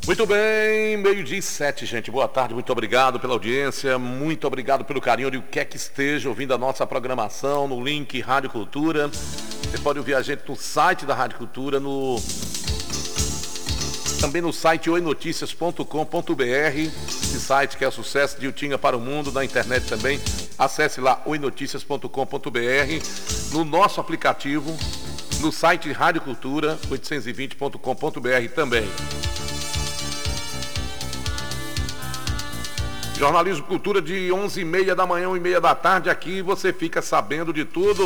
Muito bem, 12:07, gente. Boa tarde, muito obrigado pela audiência, muito obrigado pelo carinho de quer que esteja ouvindo a nossa programação no link Rádio Cultura. Você pode ouvir a gente no site da Rádio Cultura, também no site oinoticias.com.br, esse site que é sucesso de Utinga para o mundo, na internet também. Acesse lá oinoticias.com.br, no nosso aplicativo, no site Rádio Cultura 820.com.br também. Jornalismo Cultura de 11h30 da manhã, 1h30 da tarde, aqui você fica sabendo de tudo.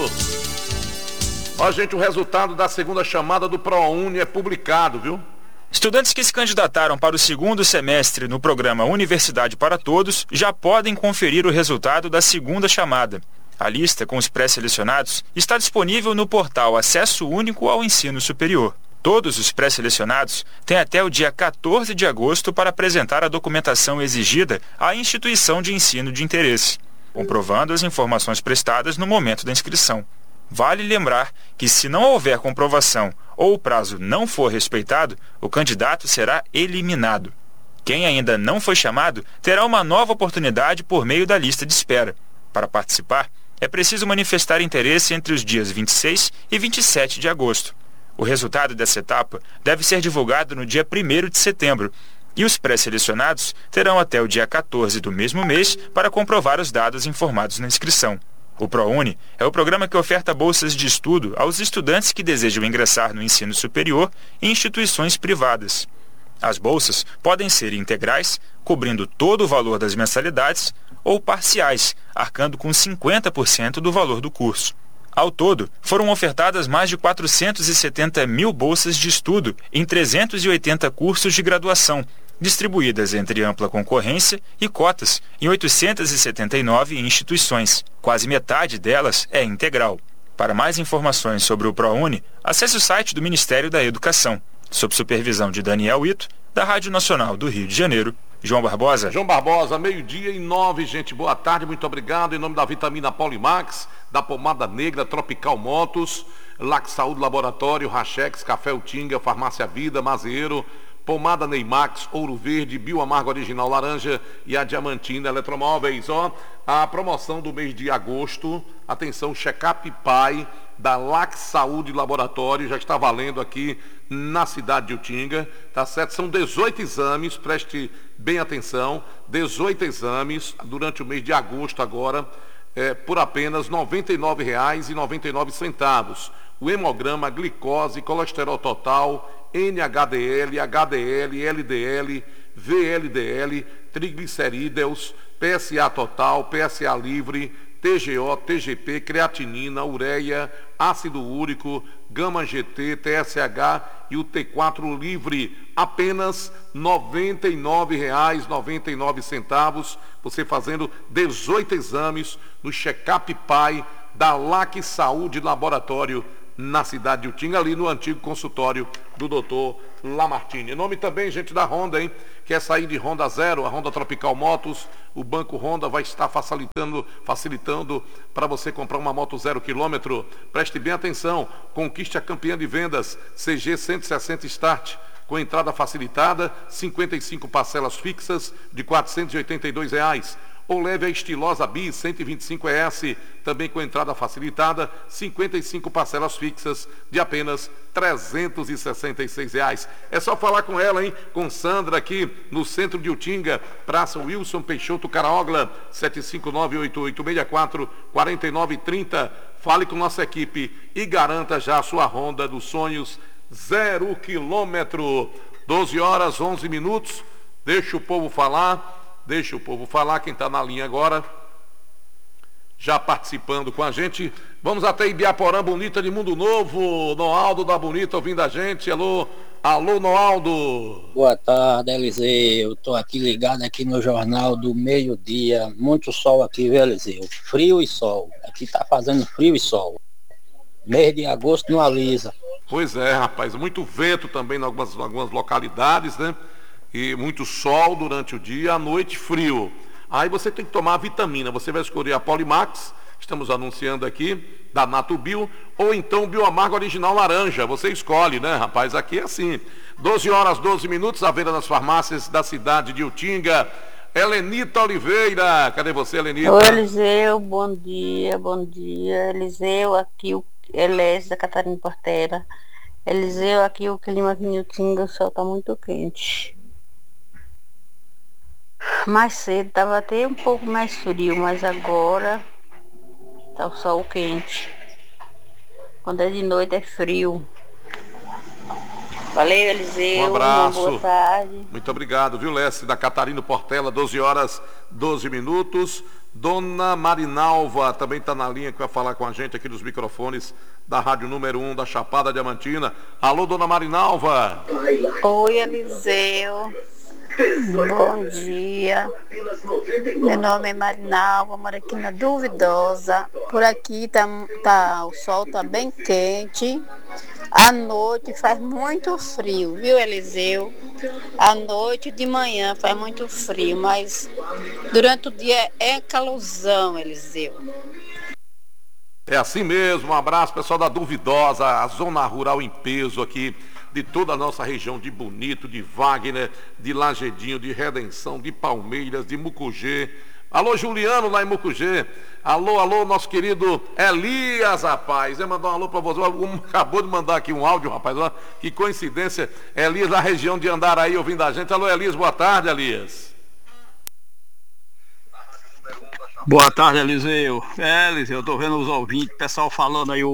Ó, gente, o resultado da segunda chamada do ProUni é publicado, viu? Estudantes que se candidataram para o segundo semestre no programa Universidade para Todos já podem conferir o resultado da segunda chamada. A lista com os pré-selecionados está disponível no portal Acesso Único ao Ensino Superior. Todos os pré-selecionados têm até o dia 14 de agosto para apresentar a documentação exigida à instituição de ensino de interesse, comprovando as informações prestadas no momento da inscrição. Vale lembrar que, se não houver comprovação ou o prazo não for respeitado, o candidato será eliminado. Quem ainda não foi chamado terá uma nova oportunidade por meio da lista de espera. Para participar, é preciso manifestar interesse entre os dias 26 e 27 de agosto. O resultado dessa etapa deve ser divulgado no dia 1º de setembro e os pré-selecionados terão até o dia 14 do mesmo mês para comprovar os dados informados na inscrição. O ProUni é o programa que oferta bolsas de estudo aos estudantes que desejam ingressar no ensino superior em instituições privadas. As bolsas podem ser integrais, cobrindo todo o valor das mensalidades, ou parciais, arcando com 50% do valor do curso. Ao todo, foram ofertadas mais de 470 mil bolsas de estudo em 380 cursos de graduação, distribuídas entre ampla concorrência e cotas em 879 instituições. Quase metade delas é integral. Para mais informações sobre o ProUni, acesse o site do Ministério da Educação, sob supervisão de Daniel Ito, da Rádio Nacional do Rio de Janeiro. João Barbosa. 12:09, gente. Boa tarde, muito obrigado. Em nome da Vitamina Polimax, da Pomada Negra, Tropical Motos, Lac Saúde Laboratório, Rachex, Café Utinga, Farmácia Vida, Mazeiro, Pomada Neymax, Ouro Verde, Bioamargo Original Laranja e a Diamantina Eletromóveis. Ó, a promoção do mês de agosto, atenção, Check-up Pai da Lac Saúde Laboratório, já está valendo aqui na cidade de Utinga, tá certo? São 18 exames, preste bem atenção, 18 exames durante o mês de agosto agora, por apenas R$ 99,99. O hemograma, glicose, colesterol total, NHDL, HDL, LDL, VLDL, triglicerídeos, PSA total, PSA livre, TGO, TGP, creatinina, ureia, ácido úrico, gama GT, TSH e o T4 livre, apenas R$ 99,99, você fazendo 18 exames no Check-up Pai da Lac Saúde Laboratório, na cidade de Utinga, ali no antigo consultório do doutor Lamartine. Em nome também, gente, da Honda, hein? Quer sair de Honda Zero, a Honda Tropical Motos, o Banco Honda vai estar facilitando para você comprar uma moto 0 km. Preste bem atenção, conquiste a campeã de vendas, CG 160 Start, com entrada facilitada, 55 parcelas fixas de R$ 482. Ou leve a estilosa Bi 125 ES, também com entrada facilitada, 55 parcelas fixas de apenas R$ 366. É só falar com ela, hein? Com Sandra aqui no centro de Utinga, Praça Wilson Peixoto Caraogla, 759-8864-4930. Fale com nossa equipe e garanta já a sua Honda dos sonhos 0 km. 12h11. Deixa o povo falar. Quem está na linha agora, já participando com a gente. Vamos até Ibiaporã, Bonita de Mundo Novo. Noaldo da Bonita ouvindo a gente. Alô, Noaldo. Boa tarde, Eliseu. Estou aqui ligado aqui no Jornal do Meio-Dia. Muito sol aqui, viu, Eliseu? Frio e sol. Aqui está fazendo frio e sol. Mês de agosto não alisa. Pois é, rapaz. Muito vento também em algumas localidades, né? E muito sol durante o dia, à noite frio. Aí você tem que tomar a vitamina. Você vai escolher a Polimax, estamos anunciando aqui, da Natubio, ou então Bioamargo Original Laranja. Você escolhe, né, rapaz? Aqui é assim. 12 horas, 12 minutos, à venda nas farmácias da cidade de Utinga. Helenita Oliveira, cadê você, Helenita? Oi, Eliseu, bom dia, bom dia. Eliseu, aqui o Elésio da Catarina Portela. Eliseu, aqui o clima aqui em Utinga, o sol tá muito quente. Mais cedo estava até um pouco mais frio, mas agora tá o sol quente. Quando é de noite é frio. Valeu, Eliseu. Um abraço. Boa tarde. Muito obrigado, viu, Lécio, da Catarina Portela, 12 horas, 12 minutos. Dona Marinalva também está na linha, que vai falar com a gente aqui dos microfones da Rádio Número 1 da Chapada Diamantina. Alô, Dona Marinalva. Oi, Eliseu. Bom dia. Meu nome é Marinalva, moro aqui na Duvidosa. Por aqui o sol tá bem quente. À noite faz muito frio, viu, Eliseu? À noite e de manhã faz muito frio, mas durante o dia é calorzão, Eliseu. É assim mesmo, um abraço, pessoal da Duvidosa, a zona rural em peso aqui, de toda a nossa região, de Bonito, de Wagner, de Lagedinho, de Redenção, de Palmeiras, de Mucugê. Alô, Juliano, lá em Mucugê. Alô, alô, nosso querido Elias, rapaz. Eu mandar um alô para você. Acabou de mandar aqui um áudio, rapaz. Olha, que coincidência. Elias, da região de Andaraí, ouvindo a gente. Alô, Elias, boa tarde, Elias. Boa tarde, Eliseu. Eliseu, eu tô vendo os ouvintes, o pessoal falando aí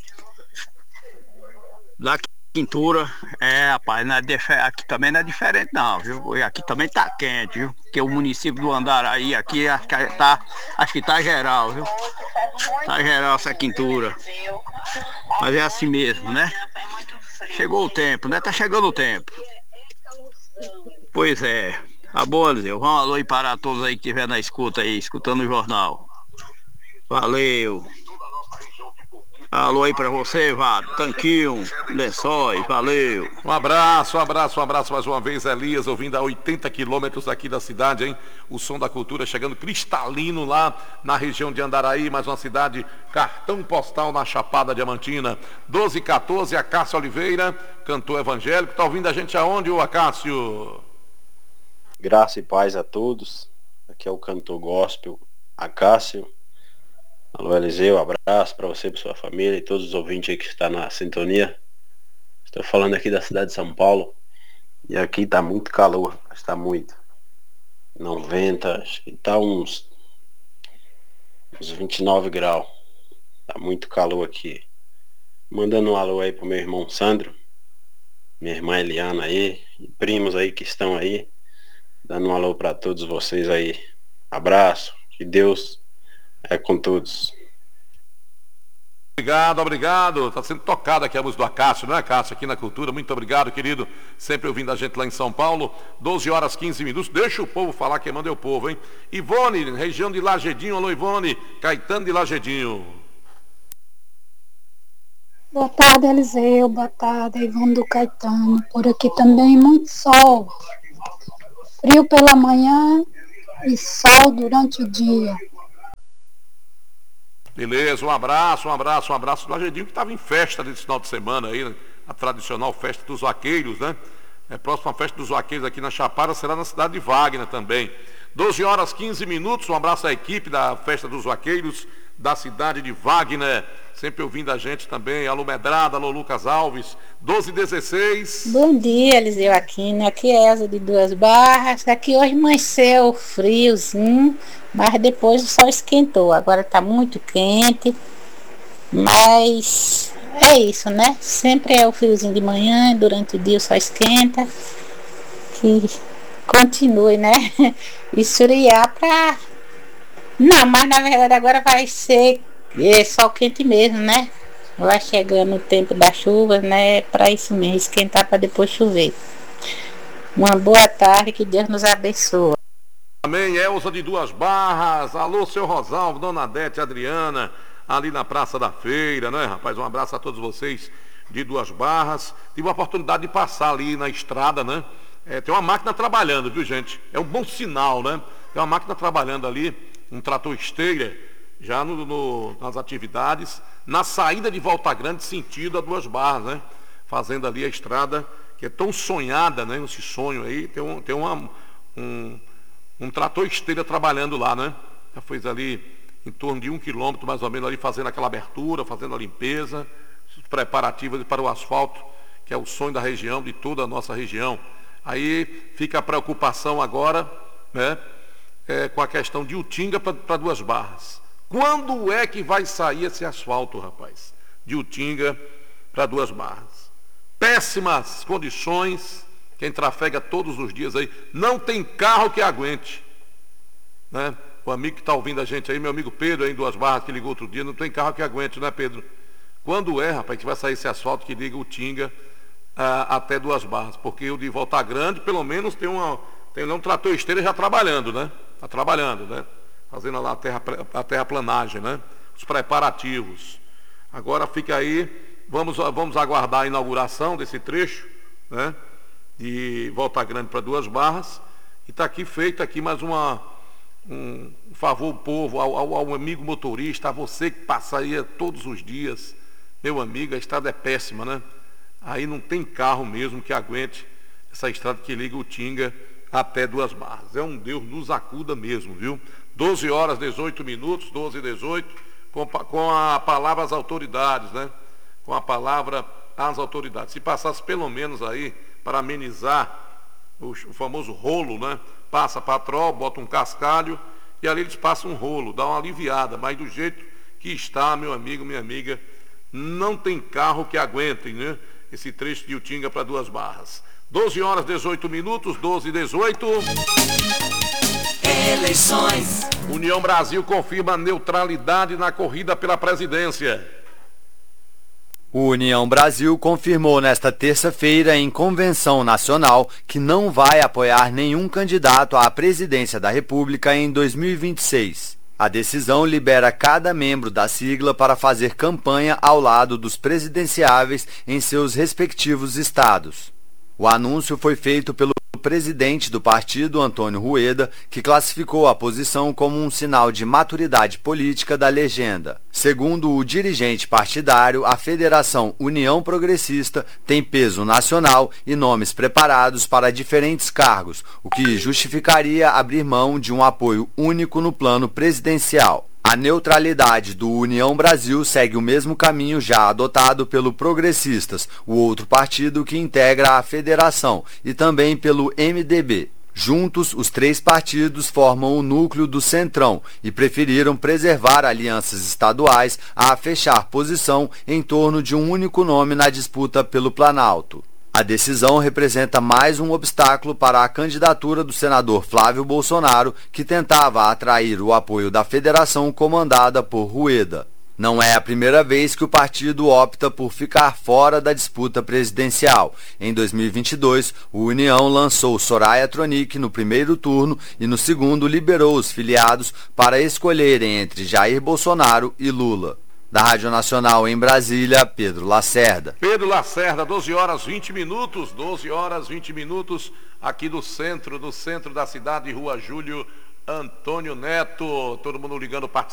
da quintura. Rapaz, não é aqui também não é diferente não, viu? E aqui também tá quente, viu? Porque o município do Andaraí aqui acho que tá geral, viu? Tá geral essa quintura. Mas é assim mesmo, né? Chegou o tempo, né? Tá chegando o tempo. Pois é. Tá bom, Eliseu. Um alô aí para todos aí que estiver na escuta aí, escutando o jornal. Valeu. Alô aí para você, Vado. Tanquinho, Lençóis, valeu. Um abraço mais uma vez, Elias, ouvindo a 80 quilômetros aqui da cidade, hein? O som da cultura chegando cristalino lá na região de Andaraí, mais uma cidade, cartão postal na Chapada Diamantina. 12h14, Acácio Oliveira, cantor evangélico. Tá ouvindo a gente aonde, ô Acácio? Graça e paz a todos. Aqui é o cantor gospel Acácio. Alô, Eliseu, abraço para você, para sua família e todos os ouvintes aí que estão na sintonia. Estou falando aqui da cidade de São Paulo e aqui tá muito calor, está muito. Não venta, acho que tá uns 29 graus. Tá muito calor aqui. Mandando um alô aí pro meu irmão Sandro, minha irmã Eliana aí, e primos aí que estão aí. Dando um alô para todos vocês aí. Abraço, que Deus é com todos. Obrigado. Está sendo tocada aqui a música do Acácio, não é, Acácio? Aqui na Cultura. Muito obrigado, querido. Sempre ouvindo a gente lá em São Paulo. 12 horas 15 minutos. Deixa o povo falar, quem manda é o povo, hein? Ivone, região de Lagedinho. Alô, Ivone. Caetano de Lagedinho. Boa tarde, Eliseu. Boa tarde, Ivone do Caetano. Por aqui também muito sol. Frio pela manhã e sol durante o dia. Beleza, um abraço. O Lagedinho que estava em festa desse final de semana aí, né? A tradicional festa dos vaqueiros, né? A próxima festa dos vaqueiros aqui na Chapada será na cidade de Wagner também. 12 horas 15 minutos, um abraço à equipe da festa dos vaqueiros da cidade de Wagner, sempre ouvindo a gente também. Alô Medrada, alô Lucas Alves, 12h16. Bom dia, Eliseu Aquino. Aqui é Elza de Duas Barras. Aqui hoje amanheceu friozinho, mas depois o sol esquentou. Agora está muito quente, mas é isso, né? Sempre é o friozinho de manhã, durante o dia o sol esquenta. Que continue, né? Esfriar para... Não, mas na verdade agora vai ser sol quente mesmo, né? Vai chegando o tempo da chuva, né? Para isso mesmo, esquentar para depois chover. Uma boa tarde, que Deus nos abençoe. Amém, Elza de Duas Barras. Alô, seu Rosalvo, Dona Adete, Adriana, ali na Praça da Feira, né, rapaz? Um abraço a todos vocês de Duas Barras. Tive a oportunidade de passar ali na estrada, né? Tem uma máquina trabalhando, viu, gente? É um bom sinal, né? Tem uma máquina trabalhando ali, um trator esteira, já nas atividades, na saída de Volta Grande, sentido a Duas Barras, né? Fazendo ali a estrada que é tão sonhada, né? Esse sonho aí, tem um trator esteira trabalhando lá, né? Já fez ali em torno de 1 quilômetro, mais ou menos, ali fazendo aquela abertura, fazendo a limpeza, os preparativos para o asfalto, que é o sonho da região, de toda a nossa região. Aí fica a preocupação agora, né? Com a questão de Utinga para Duas Barras. Quando é que vai sair esse asfalto, rapaz? De Utinga para Duas Barras. Péssimas condições, quem trafega todos os dias aí, não tem carro que aguente, né? O amigo que está ouvindo a gente aí, meu amigo Pedro, aí em Duas Barras, que ligou outro dia, não tem carro que aguente, né, Pedro? Quando é, rapaz, que vai sair esse asfalto que liga Utinga até Duas Barras? Porque o de Volta Grande, pelo menos, tem um trator esteira já trabalhando, né? Está trabalhando, né? Fazendo lá a terraplanagem, né? Os preparativos. Agora fica aí, vamos aguardar a inauguração desse trecho, né? De Volta Grande para Duas Barras. E está aqui feito aqui mais um favor ao povo, ao amigo motorista, a você que passaria todos os dias. Meu amigo, a estrada é péssima, né? Aí não tem carro mesmo que aguente essa estrada que liga Utinga até Duas Barras. É um Deus nos acuda mesmo, viu? 12 horas, 18 minutos, 12 e 18, com a palavra às autoridades, né? Com a palavra às autoridades. Se passasse pelo menos aí, para amenizar o famoso rolo, né? Passa patrol, bota um cascalho, e ali eles passam um rolo, dá uma aliviada, mas do jeito que está, meu amigo, minha amiga, não tem carro que aguente, né? Esse trecho de Utinga para Duas Barras. 12 horas, 18 minutos, 12 e 18. Eleições. União Brasil confirma neutralidade na corrida pela presidência. O União Brasil confirmou nesta terça-feira em convenção nacional que não vai apoiar nenhum candidato à presidência da República em 2026. A decisão libera cada membro da sigla para fazer campanha ao lado dos presidenciáveis em seus respectivos estados. O anúncio foi feito pelo presidente do partido, Antônio Rueda, que classificou a posição como um sinal de maturidade política da legenda. Segundo o dirigente partidário, a Federação União Progressista tem peso nacional e nomes preparados para diferentes cargos, o que justificaria abrir mão de um apoio único no plano presidencial. A neutralidade do União Brasil segue o mesmo caminho já adotado pelo Progressistas, o outro partido que integra a federação, e também pelo MDB. Juntos, os três partidos formam o núcleo do Centrão e preferiram preservar alianças estaduais a fechar posição em torno de um único nome na disputa pelo Planalto. A decisão representa mais um obstáculo para a candidatura do senador Flávio Bolsonaro, que tentava atrair o apoio da federação comandada por Rueda. Não é a primeira vez que o partido opta por ficar fora da disputa presidencial. Em 2022, o União lançou Soraya Tronic no primeiro turno e no segundo liberou os filiados para escolherem entre Jair Bolsonaro e Lula. Da Rádio Nacional em Brasília, Pedro Lacerda. Pedro Lacerda, 12 horas 20 minutos, 12 horas 20 minutos, aqui do centro da cidade, Rua Júlio Antônio Neto. Todo mundo ligando, participando.